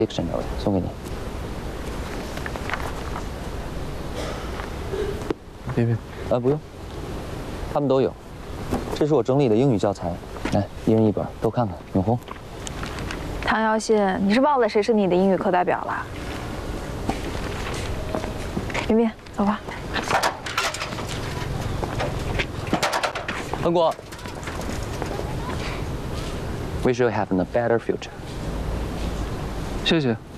Dictionary 送给你。 别， 不用，他们都有。这是我整理的英语教材，来，一人一本，都看看。永红， 唐瑶心，你是忘了谁是你的英语课代表了？云斌，走吧。 恒国 ，Wish you have a better future。 谢谢。